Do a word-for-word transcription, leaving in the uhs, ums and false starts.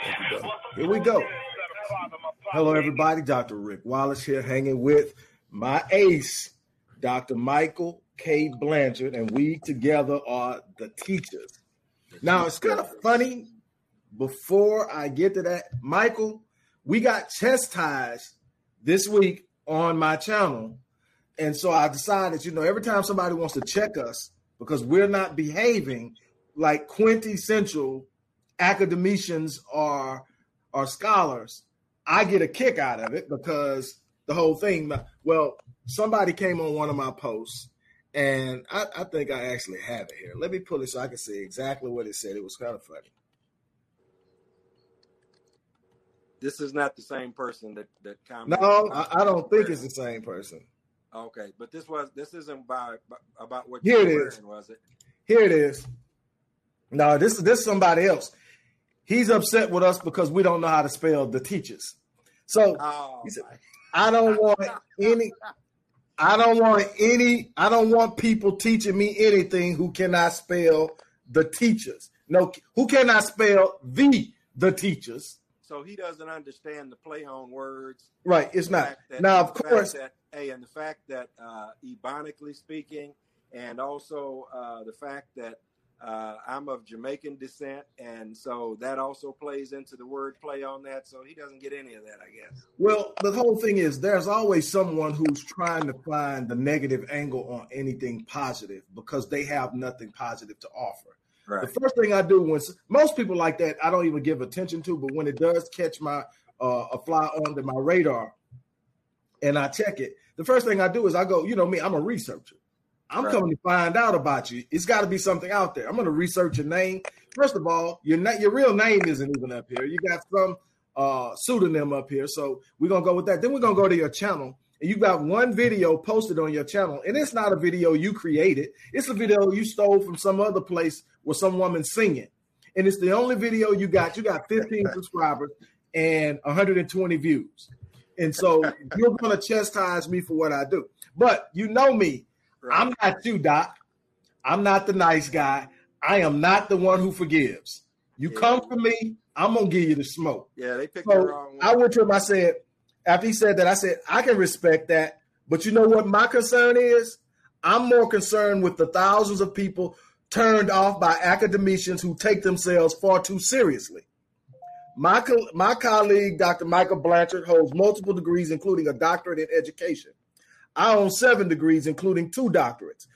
Thank you, brother. Here we go. Hello, everybody. Doctor Rick Wallace here, hanging with my ace, Doctor Michael K. Blanchard, and we together are the teachers. Now, it's kind of funny. Before I get to that, Michael, we got chastised this week on my channel. And so I decided, you know, every time somebody wants to check us because we're not behaving like quintessential academicians or, or scholars, I get a kick out of it because the whole thing, well, somebody came on one of my posts, and I, I think I actually have it here. Let me pull it so I can see exactly what it said. It was kind of funny. This is not the same person that that commented. No, I, I don't think it's the same person. Okay, but this was this isn't about about what Here you it were is. wearing, was it? Here it is. No, this is this is somebody else. He's upset with us because we don't know how to spell the teachers. So Oh, he said, I don't want any. I don't want any. I don't want people teaching me anything who cannot spell the teachers. No, who cannot spell the the teachers. so he doesn't understand the play on words. Right, it's The not. fact that- Now, of the fact course, that, hey, and the fact that uh, ebonically speaking, and also uh, the fact that uh, I'm of Jamaican descent, and so that also plays into the word play on that. So he doesn't get any of that, I guess. well, the whole thing is there's always someone who's trying to find the negative angle on anything positive because they have nothing positive to offer. Right. The first thing I do when most people like that, I don't even give attention to, but when it does catch my uh, a fly under my radar and I check it, the first thing I do is I go, you know me, I'm a researcher. I'm Right. coming to find out about you. It's got to be something out there. I'm going to research your name. First of all, your na- your real name isn't even up here. You got some uh, pseudonym up here, so we're going to go with that. Then we're going to go to your channel, and you got one video posted on your channel, and it's not a video you created. It's a video you stole from some other place with some woman singing, and it's the only video you got. You got fifteen subscribers and one hundred twenty views, and so you're going to chastise me for what I do. But you know me. Right. I'm not you, Doc. I'm not the nice guy. I am not the one who forgives. You Yeah. come for me, I'm going to give you the smoke. Yeah, they picked the So wrong one. I went to him, I said, after he said that, I said, I can respect that. But you know what my concern is? I'm more concerned with the thousands of people turned off by academicians who take themselves far too seriously. My, co- my colleague, Doctor Michael Blanchard, holds multiple degrees, including a doctorate in education. I own seven degrees, including two doctorates.